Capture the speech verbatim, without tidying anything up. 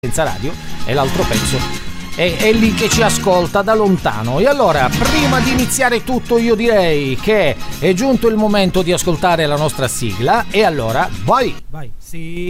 senza radio e l'altro pezzo è, è lì che ci ascolta da lontano. E allora, prima di iniziare tutto, io direi che è giunto il momento di ascoltare la nostra sigla. E allora vai, vai. Sì.